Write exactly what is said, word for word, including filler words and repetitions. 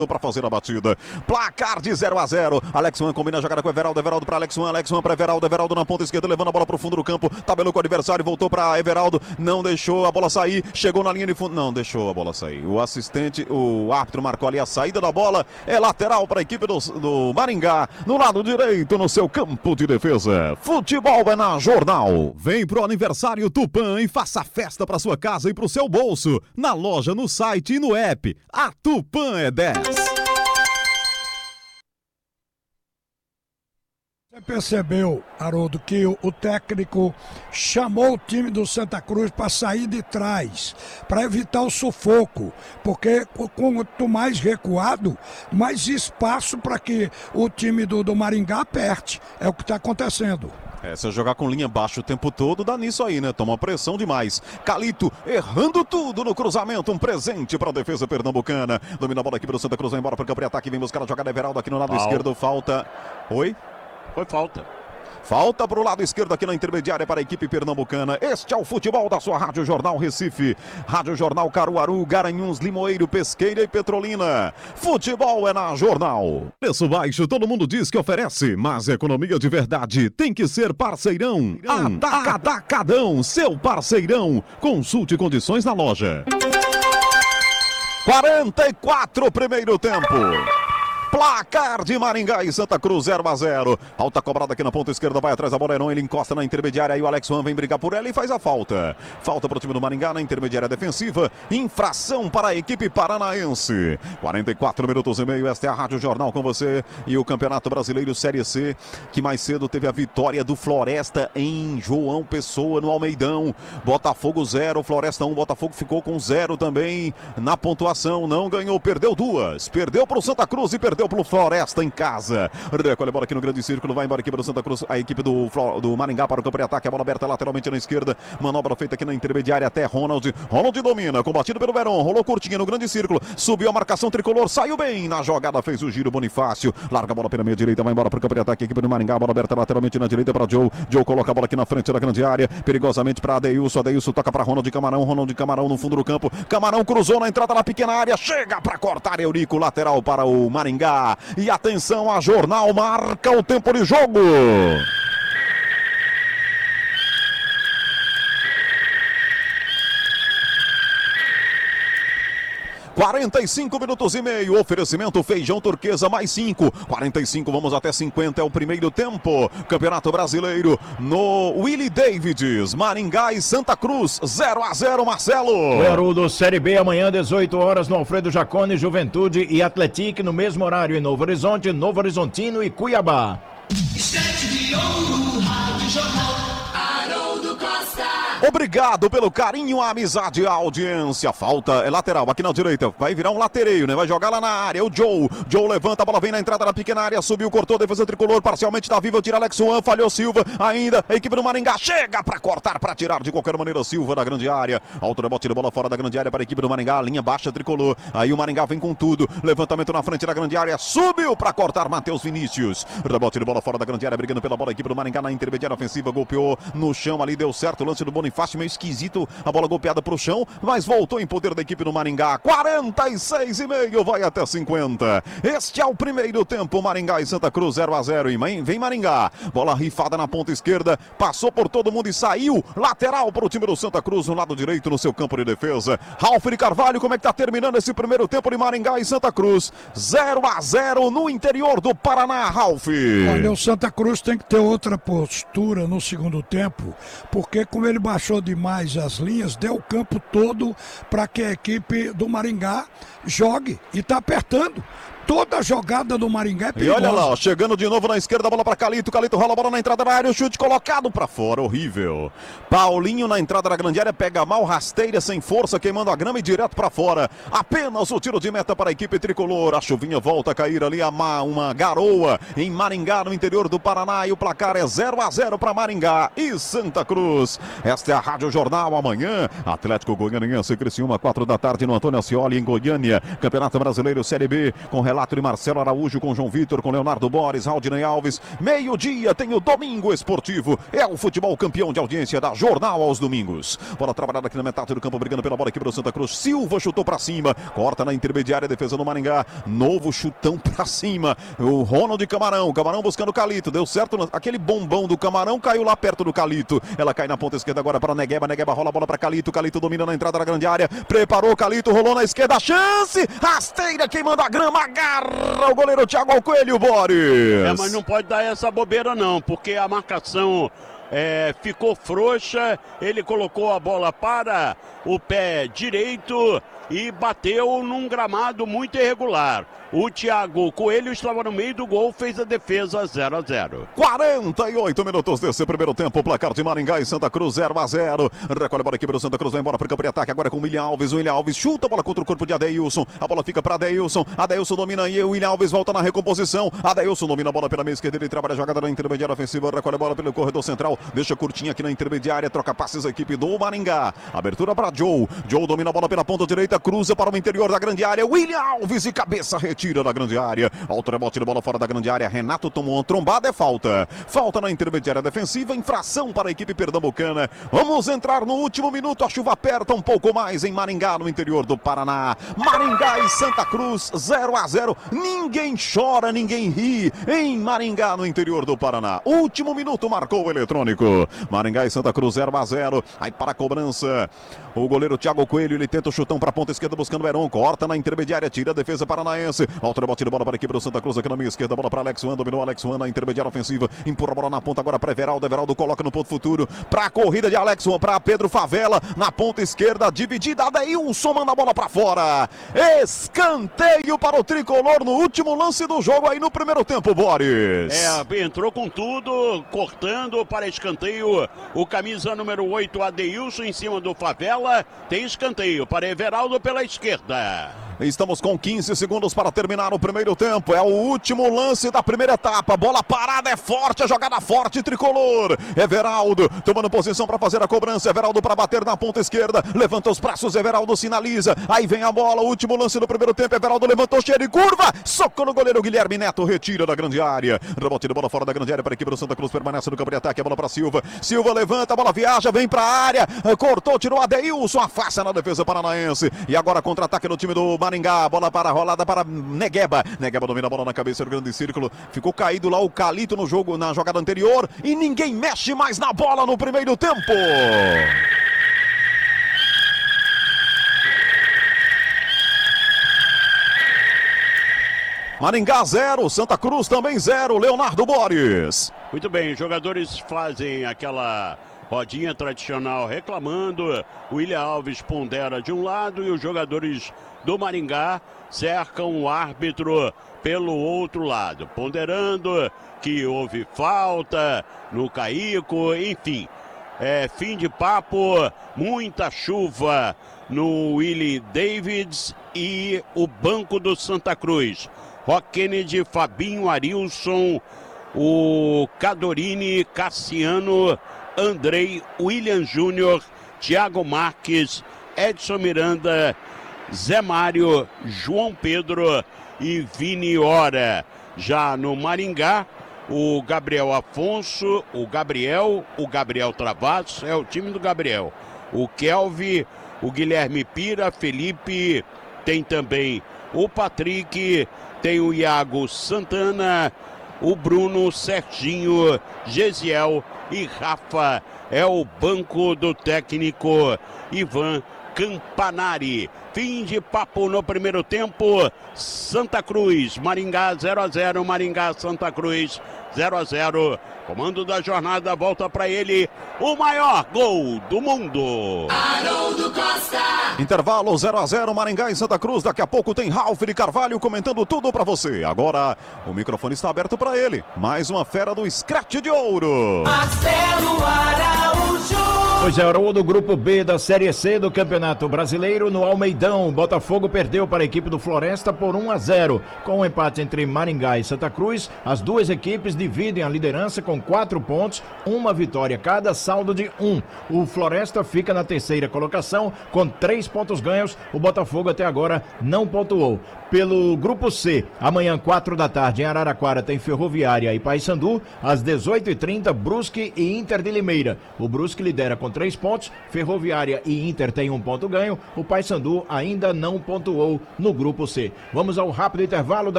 para fazer a batida. Placar de zero a zero. Alex Wan combina a jogada com o Everaldo. Everaldo para Alex Wan. Alex Wan para Everaldo. Everaldo na ponta esquerda, levando a bola para o fundo do campo. Tabelou com o adversário, voltou para Everaldo. Não deixou a bola sair. Chegou na linha de fundo. Não deixou a bola sair. O assistente, o árbitro marcou ali a saída da bola. É lateral para a equipe do, do Maringá. No lado direito, no seu campo de defesa. Futebol é na Jornal. Vem pro aniversário Tupã e faça festa para sua casa e pro seu bolso. Na loja, no site e no app. A Tupã é dez. Você percebeu, Haroldo, que o, o técnico chamou o time do Santa Cruz para sair de trás, para evitar o sufoco, porque quanto mais recuado, mais espaço para que o time do, do Maringá aperte. É o que está acontecendo. É, se eu jogar com linha baixa o tempo todo, dá nisso aí, né? Toma pressão demais. Calito errando tudo no cruzamento. Um presente para a defesa pernambucana. Domina a bola aqui para o Santa Cruz. Vai embora para o campo de ataque. Vem buscar a jogada Everaldo aqui no lado Falta. esquerdo. Falta. Oi? Foi falta. Falta para o lado esquerdo aqui na intermediária para a equipe pernambucana. Este é o futebol da sua Rádio Jornal Recife. Rádio Jornal Caruaru, Garanhuns, Limoeiro, Pesqueira e Petrolina. Futebol é na Jornal. Preço baixo, todo mundo diz que oferece, mas economia de verdade tem que ser parceirão. Atacadão, seu parceirão. Consulte condições na loja. quarenta e quatro, primeiro tempo. Placar de Maringá e Santa Cruz zero a zero. Alta cobrada aqui na ponta esquerda, vai atrás da bola, Heron, ele encosta na intermediária, aí o Alex Wan vem brigar por ela e faz a falta. Falta para o time do Maringá na intermediária defensiva, infração para a equipe paranaense. quarenta e quatro minutos e meio, esta é a Rádio Jornal com você e o Campeonato Brasileiro Série C, que mais cedo teve a vitória do Floresta em João Pessoa, no Almeidão. Botafogo zero, Floresta um, Botafogo ficou com zero também na pontuação, não ganhou, perdeu duas, perdeu para o Santa Cruz e perdeu pelo Floresta em casa. Recolhe a bola aqui no grande círculo, vai embora aqui para o Santa Cruz, a equipe do, do Maringá para o campo de ataque, a bola aberta lateralmente na esquerda, manobra feita aqui na intermediária até Ronald, Ronald domina, combatido pelo Verón, rolou curtinho no grande círculo, subiu a marcação tricolor, saiu bem na jogada, fez o giro Bonifácio, larga a bola pela meia direita, vai embora para o campo de ataque, a equipe do Maringá, a bola aberta lateralmente na direita para Joe, Joe coloca a bola aqui na frente da grande área, perigosamente para Adeilson, Adeilson toca para Ronald Camarão, Ronald Camarão no fundo do campo, Camarão cruzou na entrada na pequena área, chega para cortar Eurico, lateral para o Maringá. E atenção, a Jornal marca o tempo de jogo. quarenta e cinco minutos e meio, oferecimento Feijão Turquesa mais cinco, quarenta e cinco, vamos até cinquenta, é o primeiro tempo, Campeonato Brasileiro no Willie Davids, Maringá e Santa Cruz, zero a zero, Marcelo. O Haroldo, Série B amanhã, dezoito horas no Alfredo Jaconi, Juventude e Atlético no mesmo horário em Novo Horizonte, Novo Horizontino e Cuiabá. Estante de ouro, Rádio Jornal, Haroldo Costa. Obrigado pelo carinho, a amizade e a audiência. Falta é lateral aqui na direita. Vai virar um latereio, né? Vai jogar lá na área. O Joe. Joe levanta, a bola vem na entrada da pequena área. Subiu, cortou, defesa tricolor. Parcialmente tá viva. Tira Alex Wan. Falhou Silva. Ainda a equipe do Maringá chega para cortar, para tirar de qualquer maneira Silva da grande área. Alto rebote de bola fora da grande área para a equipe do Maringá. Linha baixa tricolor. Aí o Maringá vem com tudo. Levantamento na frente da grande área. Subiu para cortar Matheus Vinícius. Rebote de bola fora da grande área. Brigando pela bola. A equipe do Maringá na intermediária ofensiva. Golpeou no chão ali. Deu certo o lance do Bonifácio. Meio esquisito. A bola golpeada para o chão, mas voltou em poder da equipe do Maringá. quarenta e seis e meio, vai até cinquenta. Este é o primeiro tempo, Maringá e Santa Cruz zero a zero. E vem Maringá, bola rifada na ponta esquerda, passou por todo mundo e saiu. Lateral para o time do Santa Cruz no lado direito, no seu campo de defesa. Ralf de Carvalho, como é que tá terminando esse primeiro tempo de Maringá e Santa Cruz? zero a zero no interior do Paraná, Ralf. Olha, o Santa Cruz tem que ter outra postura no segundo tempo, porque como ele baixou demais as linhas, deu o campo todo para que a equipe do Maringá jogue e está apertando. Toda a jogada do Maringá é perigosa. E olha lá, ó, chegando de novo na esquerda, bola para Calito, Calito rola a bola na entrada da área, o chute colocado para fora, horrível. Paulinho na entrada da grande área, pega mal, rasteira sem força, queimando a grama e direto para fora. Apenas o tiro de meta para a equipe tricolor, a chuvinha volta a cair ali, uma, uma garoa em Maringá, no interior do Paraná, e o placar é zero a zero para Maringá e Santa Cruz. Esta é a Rádio Jornal, amanhã, Atlético Goianiense, Criciúma, quatro da tarde no Antônio Ascioli, em Goiânia, Campeonato Brasileiro Série B, com relato de Marcelo Araújo com João Vitor, com Leonardo Boris, Aldinei Alves. Meio-dia tem o Domingo Esportivo. É o futebol campeão de audiência da Jornal aos domingos. Bola trabalhada aqui na metade do campo, brigando pela bola aqui para o Santa Cruz. Silva chutou para cima, corta na intermediária, defesa do Maringá. Novo chutão para cima. O Ronald Camarão, Camarão buscando o Calito. Deu certo, aquele bombão do Camarão caiu lá perto do Calito. Ela cai na ponta esquerda agora para Negueba. Negueba rola a bola para Calito. Calito domina na entrada da grande área. Preparou o Calito, rolou na esquerda. Chance! Rasteira queimando a grama. Agarra o goleiro Thiago Coelho, Boris. É, mas não pode dar essa bobeira não, porque a marcação é, ficou frouxa. Ele colocou a bola para o pé direito e bateu num gramado muito irregular. O Thiago Coelho estava no meio do gol, fez a defesa zero a zero. quarenta e oito minutos desse primeiro tempo, placar de Maringá e Santa Cruz zero a zero. Recolhe a bola aqui para o Santa Cruz, vai embora para o campo de ataque agora com o William Alves. O William Alves chuta a bola contra o corpo de Adeilson. A bola fica para Adeilson. Adeilson domina e o William Alves volta na recomposição. Adeilson domina a bola pela meia esquerda, ele trabalha a jogada na intermediária ofensiva. Recolhe a bola pelo corredor central, deixa curtinha aqui na intermediária, troca passes a equipe do Maringá. Abertura para Joe. Joe domina a bola pela ponta direita, cruza para o interior da grande área. William Alves e cabeça retira da grande área. Alto rebote de bola fora da grande área. Renato tomou uma trombada, é falta. Falta na intermediária defensiva, infração para a equipe pernambucana. Vamos entrar no último minuto. A chuva aperta um pouco mais em Maringá, no interior do Paraná. Maringá e Santa Cruz zero a zero. Ninguém chora, ninguém ri em Maringá, no interior do Paraná. Último minuto, marcou o eletrônico. Maringá e Santa Cruz zero a zero. Aí para a cobrança o goleiro Thiago Coelho, ele tenta o chutão para a ponta esquerda buscando o Heron, corta na intermediária, tira a defesa paranaense. Alto rebote de bola para a equipe do Santa Cruz aqui na minha esquerda, bola para Alex Juan, dominou Alex Juan na intermediária ofensiva, empurra a bola na ponta agora para Everaldo. Everaldo coloca no ponto futuro para a corrida de Alex Juan, para Pedro Favela na ponta esquerda, dividida. Adeilson manda a bola para fora. Escanteio para o tricolor no último lance do jogo aí no primeiro tempo, Boris. É, entrou com tudo, cortando para escanteio. O camisa número oito, Adeilson, em cima do Favela. Tem escanteio para Everaldo pela esquerda. Estamos com quinze segundos para terminar o primeiro tempo. É o último lance da primeira etapa. Bola parada, é forte, a jogada forte, tricolor. Everaldo tomando posição para fazer a cobrança. Everaldo para bater na ponta esquerda. Levanta os braços, Everaldo sinaliza. Aí vem a bola, último lance do primeiro tempo. Everaldo levantou, cheio e curva. Soco no goleiro Guilherme Neto, retira da grande área. Rebote de bola fora da grande área para a equipe do Santa Cruz. Permanece no campo de ataque, a bola para Silva. Silva levanta, a bola viaja, vem para a área. Cortou, tirou Adeilson, afasta na defesa paranaense. E agora contra-ataque no time do Maringá, bola para a rolada para Negueba. Negueba domina a bola na cabeça do grande círculo. Ficou caído lá o Calito no jogo, na jogada anterior. E ninguém mexe mais na bola no primeiro tempo. Maringá zero, Santa Cruz também zero. Leonardo Boris. Muito bem, os jogadores fazem aquela rodinha tradicional reclamando. O William Alves pondera de um lado e os jogadores do Maringá cercam o árbitro pelo outro lado, ponderando que houve falta no Caico, enfim. É fim de papo, muita chuva no Willie Davids e o banco do Santa Cruz. Rock Kennedy, Fabinho, Arilson, o Cadorini, Cassiano, Andrei, William Júnior, Thiago Marques, Edson Miranda, Zé Mário, João Pedro e Vini Ora. Já no Maringá, o Gabriel Afonso, o Gabriel, o Gabriel Travassos, é o time do Gabriel. O Kelvin, o Guilherme Pira, Felipe, tem também o Patrick, tem o Iago Santana, o Bruno, Serginho, Gesiel e Rafa. É o banco do técnico Ivan Campanari. Fim de papo no primeiro tempo. Santa Cruz, Maringá zero a zero, Maringá, Santa Cruz zero a zero. Comando da jornada, volta para ele, o maior gol do mundo. Haroldo Costa. Intervalo zero a zero, Maringá e Santa Cruz. Daqui a pouco tem Ralf de Carvalho comentando tudo para você. Agora o microfone está aberto para ele. Mais uma fera do Scratch de Ouro. Marcelo Araújo. Pois é, o do grupo B da Série C do Campeonato Brasileiro no Almeidão. O Botafogo perdeu para a equipe do Floresta por um a zero. Com o um empate entre Maringá e Santa Cruz, as duas equipes dividem a liderança com quatro pontos, uma vitória cada, saldo de um. O Floresta fica na terceira colocação com três pontos ganhos. O Botafogo até agora não pontuou. Pelo grupo C, amanhã quatro da tarde em Araraquara tem Ferroviária e Paysandu. Às dezoito e trinta, Brusque e Inter de Limeira. O Brusque lidera com três pontos, Ferroviária e Inter tem um ponto ganho. O Paysandu ainda não pontuou no grupo C. Vamos ao rápido intervalo.